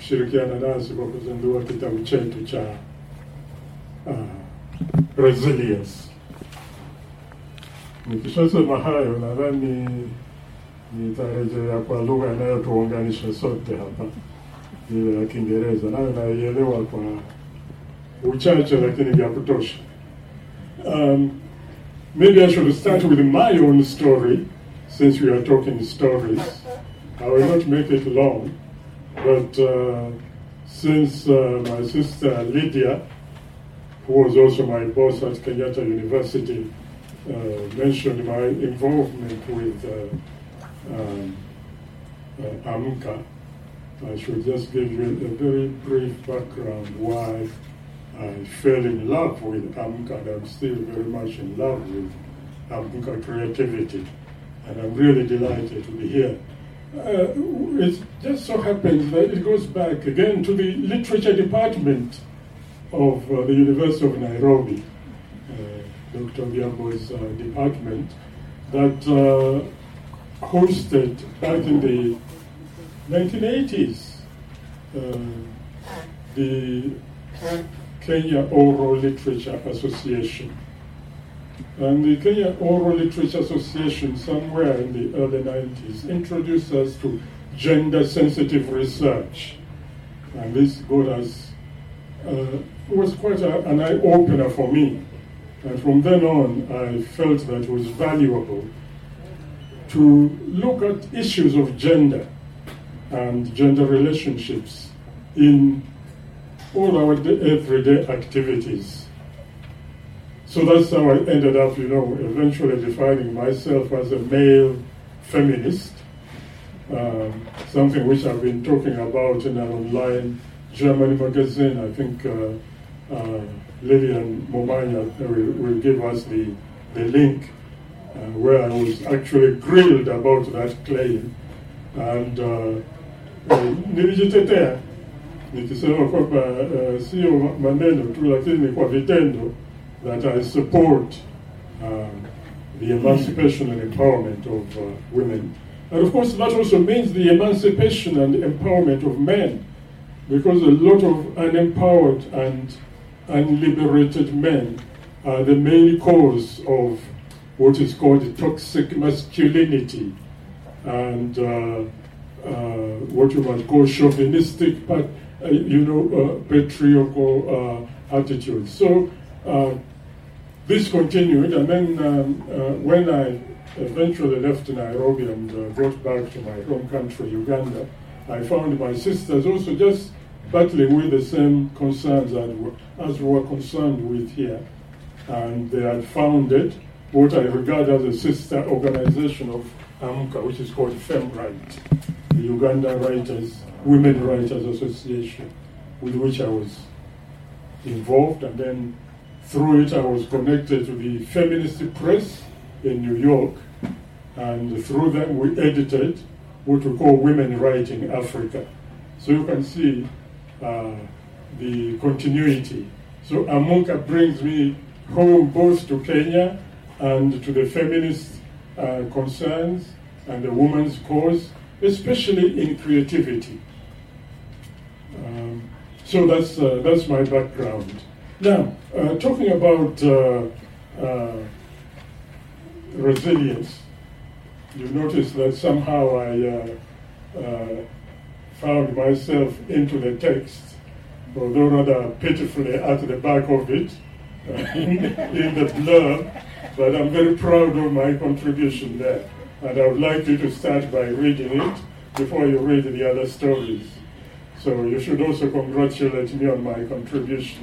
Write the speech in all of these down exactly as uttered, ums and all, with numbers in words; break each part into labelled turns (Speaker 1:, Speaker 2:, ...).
Speaker 1: kushirikiana nasi kwa kuzindua kitabu chetu cha uh, Resilience. Nikishasema hayo, nadhani nitarejea kwa lugha inayotuunganisha sote hapa, ile ya Kiingereza, nayo naielewa kwa uchache lakini vya kutosha. Um, maybe I should start with my own story, since we are talking stories. I will not make it long, but uh, since uh, my sister Lydia, who was also my boss at Kenyatta University, uh, mentioned my involvement with uh, um, uh, AMCA, I should just give you a very brief background why I fell in love with AMCA, and I'm still very much in love with AMCA creativity, and I'm really delighted to be here. Uh, it just so happens that it goes back again to the literature department of uh, the University of Nairobi, uh, Doctor Biambo's uh, department, that uh, hosted back in the nineteen eighties uh, the Kenya Oral Literature Association. And the Kenya Oral Literature Association, somewhere in the early nineties, introduced us to gender-sensitive research. And this got us, uh, was quite a, an eye-opener for me. And from then on, I felt that it was valuable to look at issues of gender and gender relationships in all our everyday activities. So that's how I ended up, you know, eventually defining myself as a male feminist, um, something which I've been talking about in an online German magazine. I think uh, uh, Lillian Momanya will, will give us the, the link uh, where I was actually grilled about that claim. And uh, nilijitetea nikisema kwamba uh, sio maneno tu, lakini kwa vitendo, that I support um, the emancipation and empowerment of uh, women. And of course that also means the emancipation and empowerment of men, because a lot of unempowered and unliberated men are the main cause of what is called toxic masculinity and uh, uh, what you might call chauvinistic, but, uh, you know, uh, patriarchal uh, attitudes. So uh, this continued, and then um, uh, when I eventually left Nairobi and uh, got back to my home country, Uganda, I found my sisters also just battling with the same concerns as we were concerned with here. And they had founded what I regard as a sister organization of AMCA, which is called FemRight, the Uganda Writers, Women Writers Association, with which I was involved. And then through it, I was connected to the Feminist Press in New York. And through them, we edited what we call Women Writing Africa. So you can see uh, the continuity. So AMCA brings me home both to Kenya and to the feminist uh, concerns and the woman's cause, especially in creativity. Um, so that's uh, that's my background. Now, uh, talking about uh, uh, resilience, you notice that somehow I uh, uh, found myself into the text, although rather pitifully at the back of it, uh, in the blurb, but I'm very proud of my contribution there. And I would like you to start by reading it before you read the other stories. So you should also congratulate me on my contribution.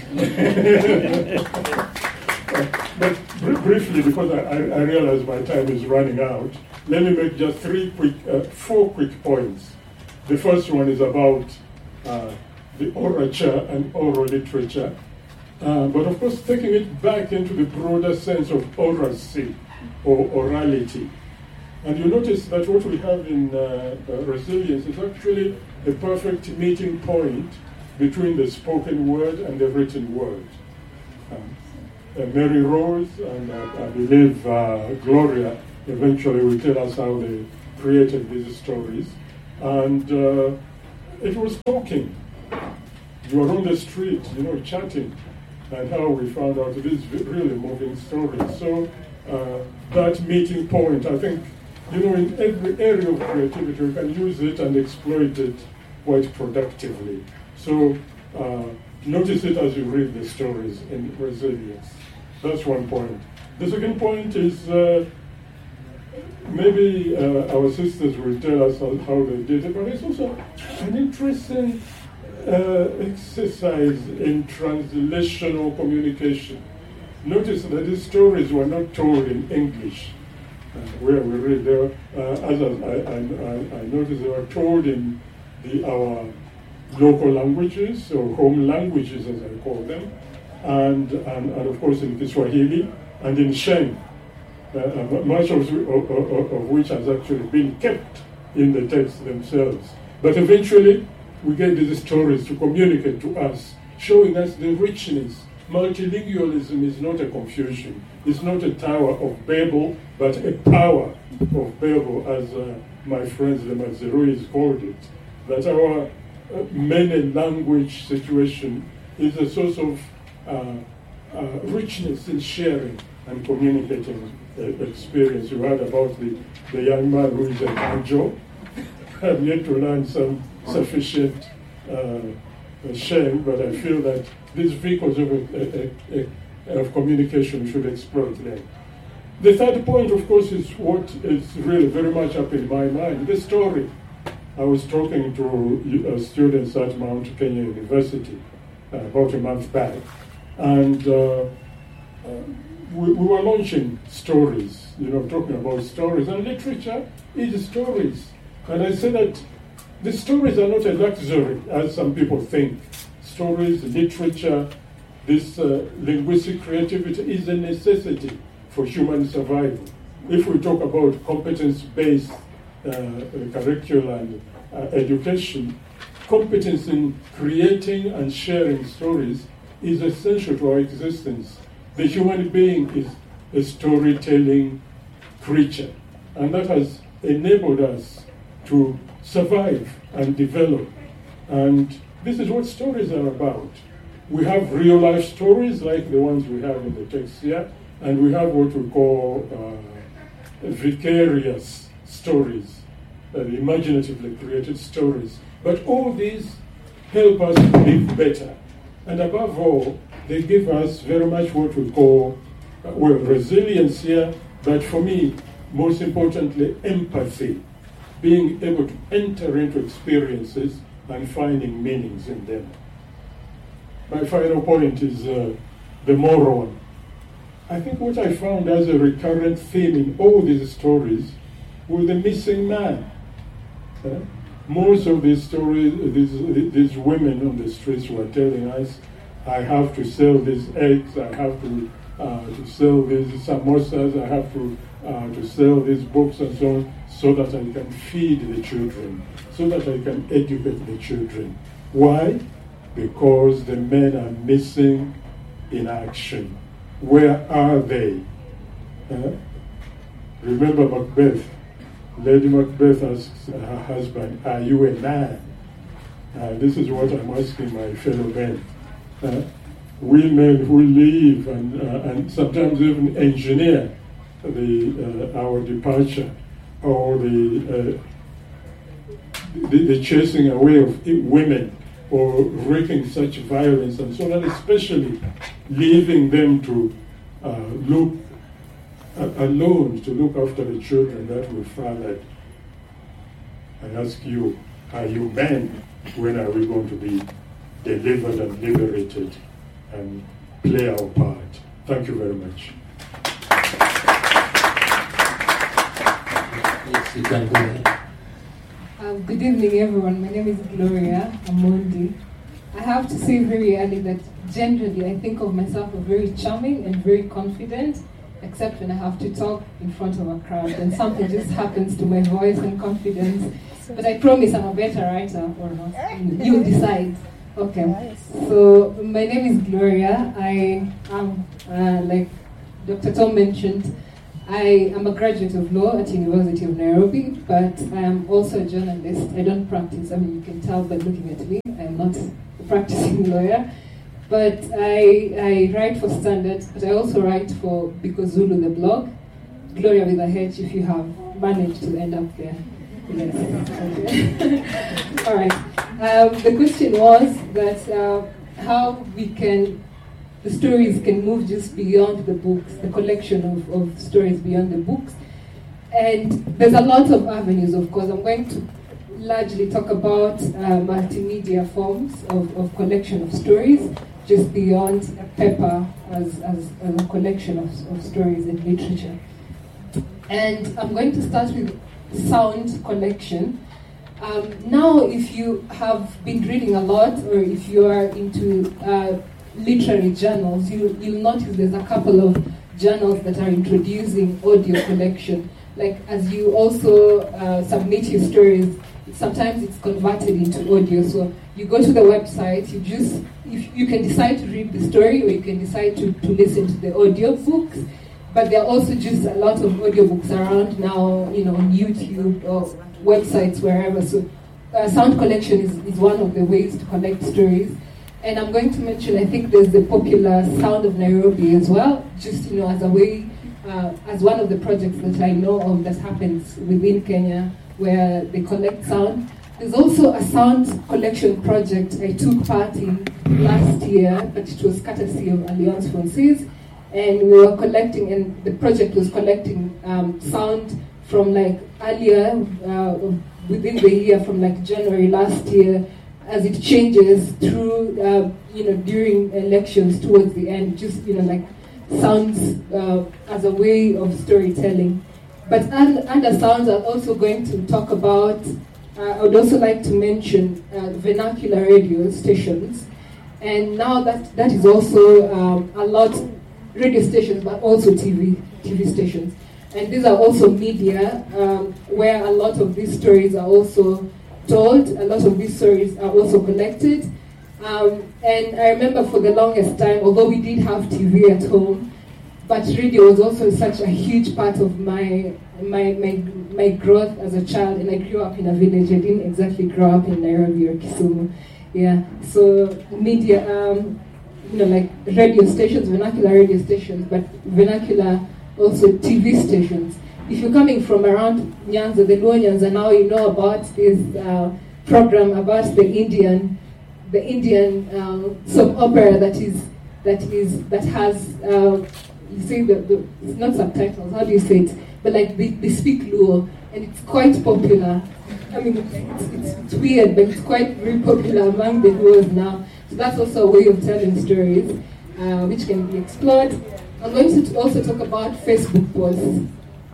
Speaker 1: But br- briefly, because I, I realize my time is running out, let me make just three quick, uh, four quick points. The first one is about uh, the orature and oral literature, uh, but of course taking it back into the broader sense of oracy or orality. And you notice that what we have in uh, uh, Resilience is actually a perfect meeting point between the spoken word and the written word. Um, uh, Mary Rose and uh, I believe uh, Gloria eventually will tell us how they created these stories. And uh, it was talking. You were on the street, you know, chatting, and how we found out these really moving stories. So uh, that meeting point, I think, you know, in every area of creativity, we can use it and exploit it quite productively. So uh, notice it as you read the stories in resilience. That's one point. The second point is uh, maybe uh, our sisters will tell us how they did it, but it's also an interesting uh, exercise in translational communication. Notice that these stories were not told in English, uh, where we read there. Uh, as I, I, I, I noticed they were told in the, our local languages, or home languages as I call them, and, and, and of course in Kiswahili and in Sheng. Uh, much of, of, of which has actually been kept in the texts themselves. But eventually, we get these stories to communicate to us, showing us the richness. Multilingualism is not a confusion. It's not a tower of Babel, but a power of Babel, as uh, my friends the Mazeruis called it. That our uh, many language situation is a source of uh, uh, richness in sharing and communicating uh, experience. You heard about the, the young man who is a banjo. I've yet to learn some sufficient uh, shame, but I feel that these vehicles of, a, a, a, of communication should exploit them. The third point, of course, is what is really very much up in my mind, the story. I was talking to uh, students at Mount Kenya University uh, about a month back, and uh, uh, we, we were launching stories, you know, talking about stories, and literature is stories. And I say that the stories are not a luxury, as some people think. Stories, literature, this uh, linguistic creativity is a necessity for human survival. If we talk about competence-based uh, curricular and uh, education, competence in creating and sharing stories is essential to our existence. The human being is a storytelling creature, and that has enabled us to survive and develop. And this is what stories are about. We have real life stories like the ones we have in the text here, and we have what we call uh, vicarious stories, uh, imaginatively created stories. But all these help us to live better. And above all, they give us very much what we call, uh, well, resilience here, but for me, most importantly, empathy. Being able to enter into experiences and finding meanings in them. My final point is uh, the moral one. I think what I found as a recurrent theme in all these stories was the missing man. Uh, most of these stories, these, these women on the streets were telling us, I have to sell these eggs, I have to, uh, to sell these samosas, I have to, uh, to sell these books and so on, so that I can feed the children, so that I can educate the children. Why? Because the men are missing in action. Where are they? Uh, remember Macbeth. Lady Macbeth asks her husband, are you a man? Uh, this is what I'm asking my fellow men. Uh, we men who live and, uh, and sometimes even engineer the, uh, our departure, or the, uh, the, the chasing away of women, or wreaking such violence and so on, especially leaving them to uh, look uh, alone, to look after the children that we fathered. I ask you, are you men? When are we going to be delivered and liberated and play our part? Thank you very much.
Speaker 2: Yes, you can go ahead.
Speaker 3: Um, good evening, everyone. My name is Gloria Amondi. I have to say very early that generally I think of myself as very charming and very confident, except when I have to talk in front of a crowd. And something just happens to my voice and confidence. But I promise I'm a better writer or not. You decide. Okay. So my name is Gloria. I am, uh, like Doctor Tom mentioned, I am a graduate of law at University of Nairobi, but I am also a journalist. I don't practice. I mean, you can tell by looking at me. I am not a practicing lawyer. But I, I write for Standard, but I also write for Biko Zulu, the blog. Gloria with a H, if you have managed to end up there. Yes. Okay. All right. Um, the question was that uh, how we can, the stories can move just beyond the books, the collection of, of stories beyond the books. And there's a lot of avenues, of course. I'm going to largely talk about uh, multimedia forms of, of collection of stories, just beyond a paper as, as, as a collection of, of stories and literature. And I'm going to start with sound collection. Um, now, if you have been reading a lot, or if you are into uh, literary journals, you, you'll notice there's a couple of journals that are introducing audio collection. Like, as you also uh, submit your stories, sometimes it's converted into audio. So you go to the website, you just, if you can decide to read the story, or you can decide to, to listen to the audio books. But there are also just a lot of audiobooks around now, you know, on YouTube or websites, wherever. So uh, sound collection is, is one of the ways to collect stories. And I'm going to mention, I think there's the popular Sound of Nairobi as well, just, you know, as a way, uh, as one of the projects that I know of that happens within Kenya, where they collect sound. There's also a sound collection project I took part in last year, but it was courtesy of Alliance Francaise. And we were collecting, and the project was collecting um, sound from like earlier, uh, within the year, from like January last year, as it changes through, uh, you know, during elections towards the end, just, you know, like sounds uh, as a way of storytelling. But under, under sounds, I'm also going to talk about, uh, I would also like to mention uh, vernacular radio stations. And now that, that is also um, a lot, radio stations, but also T V, T V stations. And these are also media, um, where a lot of these stories are also told, a lot of these stories are also collected. Um, and I remember for the longest time, although we did have T V at home, but radio was also such a huge part of my, my, my, my growth as a child. And I grew up in a village. I didn't exactly grow up in Nairobi or Kisumu. Yeah, so media, um, you know, like radio stations, vernacular radio stations, but vernacular also T V stations. If you're coming from around Nyanza, the Luo Nyanza, now you know about this uh, program about the Indian, the Indian uh, soap opera that is that is that has uh, you say the, the it's not subtitles. How do you say it? But like they, they speak Luo, and it's quite popular. I mean, it's, it's, it's weird, but it's quite very popular among the Luos now. So that's also a way of telling stories, uh, which can be explored. I'm going to also talk about Facebook posts.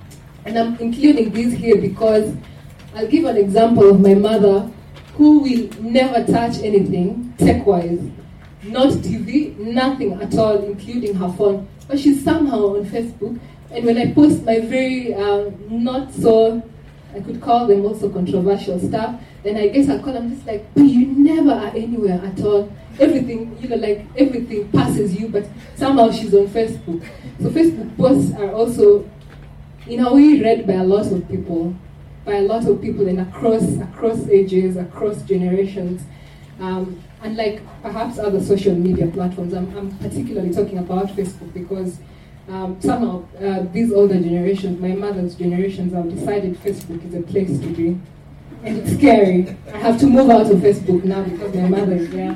Speaker 3: And I'm including these here because I'll give an example of my mother, who will never touch anything tech-wise. Not T V, nothing at all, including her phone. But she's somehow on Facebook. And when I post my very uh, not so, I could call them also controversial stuff, then I guess I call, I'm just like, but you never are anywhere at all. Everything, you know, like everything passes you, but somehow she's on Facebook. So Facebook posts are also, in a way, read by a lot of people, by a lot of people and across across ages, across generations. Um, unlike perhaps other social media platforms, I'm, I'm particularly talking about Facebook because um, somehow uh, these older generations, my mother's generations, have decided Facebook is a place to be. And it's scary. I have to move out of Facebook now because my mother is there.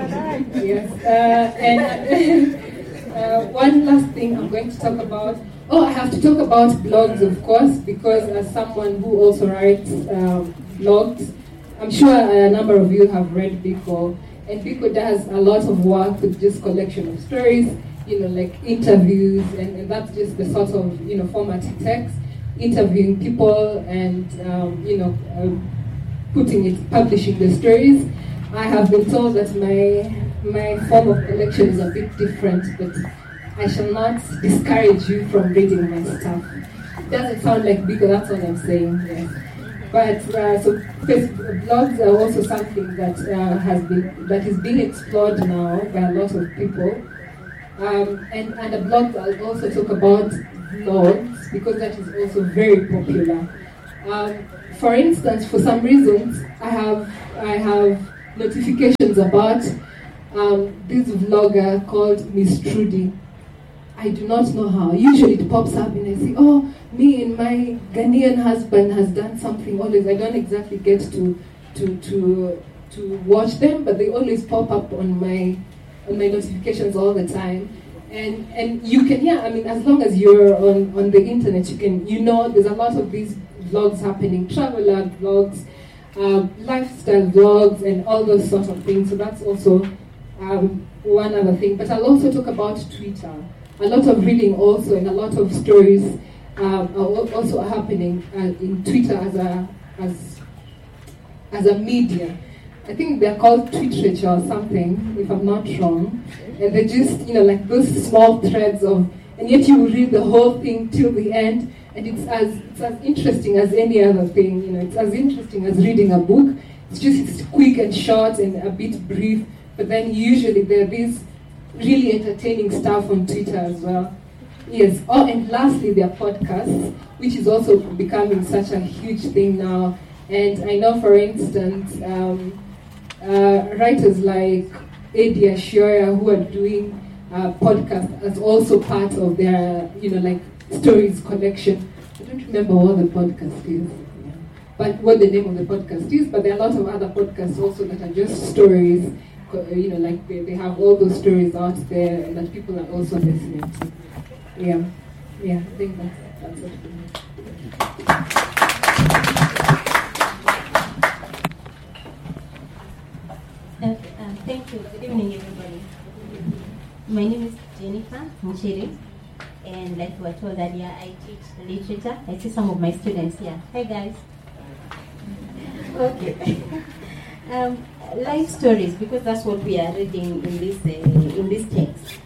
Speaker 3: Yes. Uh, and uh, one last thing I'm going to talk about. Oh, I have to talk about blogs, of course, because as someone who also writes um, blogs, I'm sure a number of you have read Biko. And Biko does a lot of work with just collection of stories, you know, like interviews, and, and that's just the sort of, you know, format he takes, interviewing people and, um, you know, uh, putting it, publishing the stories. I have been told that my my form of collection is a bit different, but I shall not discourage you from reading my stuff. It doesn't sound like Biko, that's all I'm saying. Yes. But uh, so Facebook, blogs are also something that uh, has been that is being explored now by a lot of people. Um, and, and a blog I'll also talk about vlogs, because that is also very popular. Um, for instance, for some reasons, I have I have notifications about um, this vlogger called Miss Trudy. I do not know how. Usually it pops up and I say, oh, me and my Ghanaian husband has done something. Always, I don't exactly get to to to to watch them, but they always pop up on my on my notifications all the time. And and you can, yeah, I mean, as long as you're on, on the internet, you can, you know, there's a lot of these vlogs happening, traveler vlogs, uh, lifestyle vlogs, and all those sort of things. So that's also um, one other thing. But I'll also talk about Twitter. A lot of reading also, and a lot of stories um, are also happening uh, in Twitter as a as as a media. I think they're called Twiterature or something, if I'm not wrong. And they're just, you know, like those small threads of, and yet you will read the whole thing till the end, and it's as it's as interesting as any other thing. You know, it's as interesting as reading a book. It's just it's quick and short and a bit brief, but then usually there are these really entertaining stuff on Twitter as well. Yes. Oh, and lastly, there are podcasts, which is also becoming such a huge thing now. And I know, for instance, um, uh, writers like Eddie Ashioya, who are doing uh, podcasts as also part of their, you know, like stories collection. I don't remember what the podcast is, yeah. but what the name of the podcast is. But there are a lot of other podcasts also that are just stories. You know, like they, they have all those stories out there that people are also listening to. Yeah, yeah, I think that's, that's it for me.
Speaker 2: Uh, uh, thank you. Good evening, everybody. My name is Jennifer Mchiri, and like we were told earlier, I teach literature. I see some of my students here. Hi, guys. Okay. um, life stories, because that's what we are reading in this uh, in this text.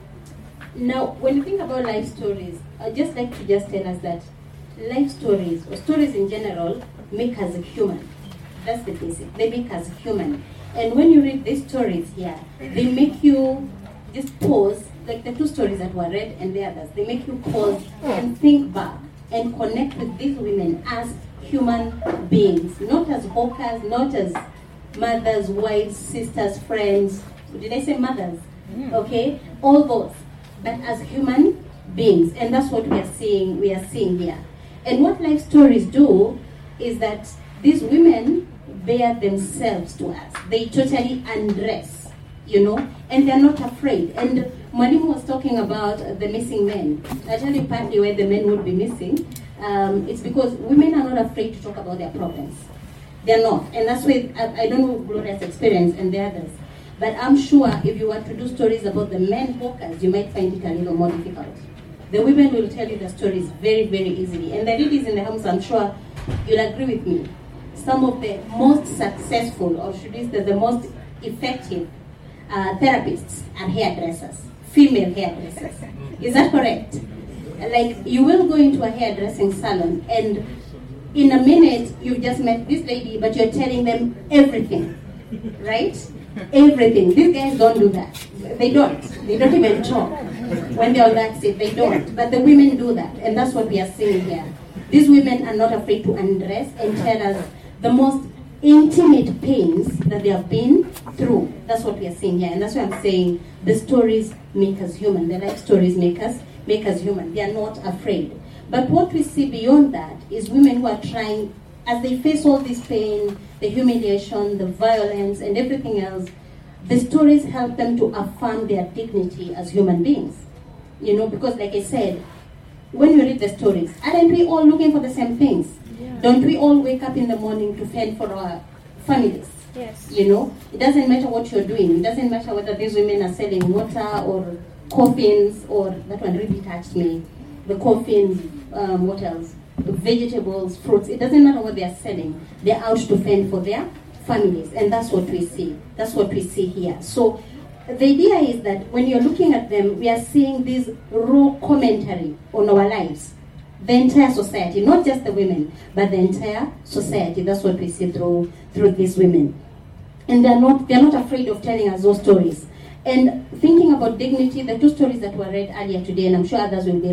Speaker 2: Now, when you think about life stories, I'd just like to just tell us that life stories, or stories in general, make us human. That's the basic. They make us human. And when you read these stories here, they make you just pause, like the two stories that were read and the others, they make you pause and think back and connect with these women as human beings, not as hawkers, not as mothers, wives, sisters, friends. Did I say mothers? Okay, all those, but as human beings, and that's what we are seeing. We are seeing here. And what life stories do is that these women bear themselves to us. They totally undress, you know, and they're not afraid. And Mwalimu was talking about the missing men. I tell you partly why the men would be missing. Um, it's because women are not afraid to talk about their problems. They're not. And that's why, I, I don't know Gloria's experience and the others, but I'm sure if you were to do stories about the men hawkers, you might find it a little more difficult. The women will tell you the stories very, very easily. And the ladies in the house, I'm sure you'll agree with me. Some of the most successful, or should we say the most effective uh, therapists are hairdressers, female hairdressers. Is that correct? Like, you will go into a hairdressing salon, and in a minute, you've just met this lady, but you're telling them everything, right? Everything. These guys don't do that. They don't. They don't even talk when they're on that seat. They don't. But the women do that, and that's what we are seeing here. These women are not afraid to undress and tell us the most intimate pains that they have been through. That's what we are seeing here, and that's why I'm saying the stories make us human. The life stories make us make us human. They are not afraid. But what we see beyond that is women who are trying, as they face all this pain, the humiliation, the violence, and everything else, the stories help them to affirm their dignity as human beings. You know, because like I said, when you read the stories, aren't we all looking for the same things? Yeah. Don't we all wake up in the morning to fend for our families?
Speaker 4: Yes.
Speaker 2: You know, it doesn't matter what you're doing. It doesn't matter whether these women are selling water or coffins, or that one really touched me. The coffins, um, what else? The vegetables, fruits. It doesn't matter what they are selling. They're out to fend for their families, and that's what we see. That's what we see here. So the idea is that when you're looking at them, we are seeing this raw commentary on our lives. The entire society, not just the women, but the entire society. That's what we see through through these women. And they're not they're not afraid of telling us those stories. And thinking about dignity, the two stories that were read earlier today, and I'm sure others will be read,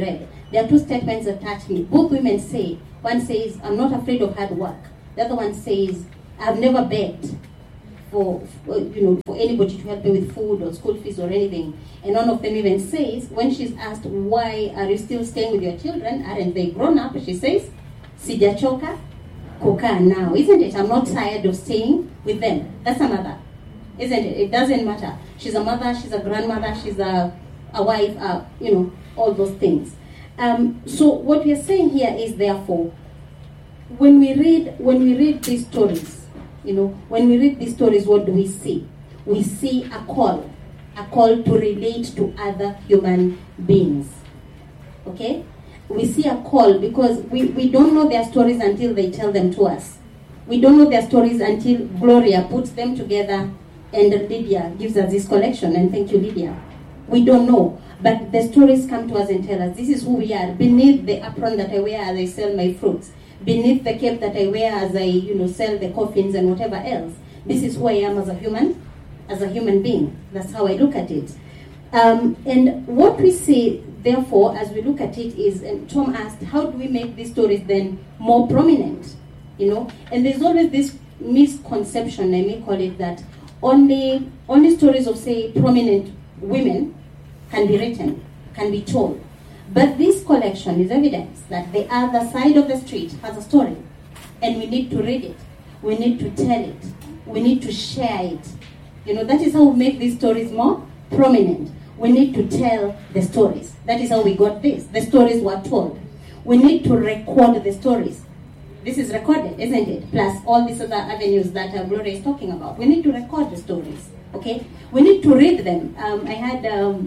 Speaker 2: There are two statements that touch me. Both women say, one says, I'm not afraid of hard work. The other one says, I've never begged for, for you know for anybody to help me with food or school fees or anything. And one of them even says, when she's asked, why are you still staying with your children? Aren't they grown up? She says, sijachoka kukaa now. Isn't it? I'm not tired of staying with them. That's a mother. Isn't it? It doesn't matter. She's a mother, she's a grandmother, she's a, a wife, uh, you know, all those things. Um, so what we are saying here is, therefore, when we read when we read these stories, you know, when we read these stories, what do we see? We see a call, a call to relate to other human beings. Okay? We see a call because we, we don't know their stories until they tell them to us. We don't know their stories until Gloria puts them together and Lydia gives us this collection. And thank you, Lydia. We don't know. But the stories come to us and tell us, this is who we are. Beneath the apron that I wear as I sell my fruits, beneath the cape that I wear as I, you know, sell the coffins and whatever else, this is who I am as a human, as a human being. That's how I look at it. Um, and what we see, therefore, as we look at it is, and Tom asked, how do we make these stories then more prominent? You know, and there's always this misconception, I may call it, that only only stories of, say, prominent women can be written, can be told. But this collection is evidence that the other side of the street has a story. And we need to read it. We need to tell it. We need to share it. You know, that is how we make these stories more prominent. We need to tell the stories. That is how we got this. The stories were told. We need to record the stories. This is recorded, isn't it? Plus all these other avenues that uh, Gloria is talking about. We need to record the stories, okay? We need to read them. Um, I had um,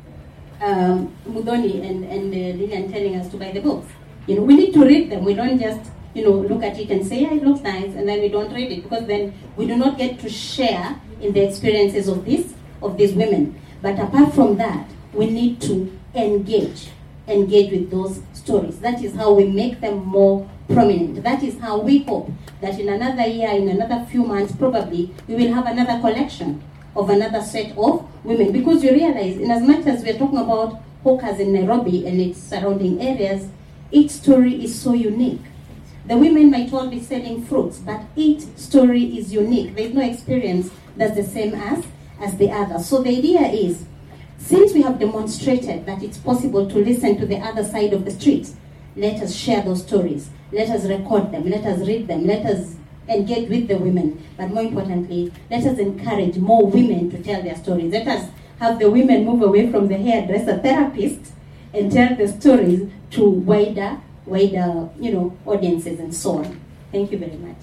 Speaker 2: um, Mudoni and, and uh, Lillian telling us to buy the books. You know, we need to read them. We don't just, you know, look at it and say, yeah, it looks nice, and then we don't read it, because then we do not get to share in the experiences of this, of these women. But apart from that, we need to engage, engage with those stories. That is how we make them more prominent. That is how we hope that in another year, in another few months, probably, we will have another collection of another set of women. Because you realize, in as much as we're talking about hawkers in Nairobi and its surrounding areas, each story is so unique. The women might all be selling fruits, but each story is unique. There's no experience that's the same as, as the other. So the idea is, since we have demonstrated that it's possible to listen to the other side of the street, let us share those stories. Let us record them. Let us read them. Let us engage with the women. But more importantly, let us encourage more women to tell their stories. Let us have the women move away from the hairdresser therapist and tell the stories to wider, wider, you know, audiences and so on. Thank you very much.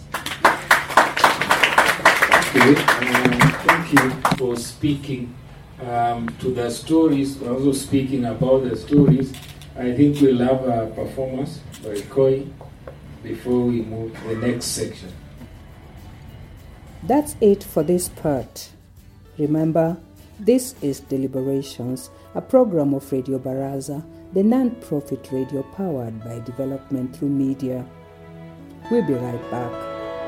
Speaker 4: Okay, um, thank you for speaking um, to the stories, also speaking about the stories. I think we'll have a performance by Koi before we move to the next section.
Speaker 5: That's it for this part. Remember, this is Deliberations, a program of Radio Baraza, the non-profit radio powered by development through media. We'll be right back.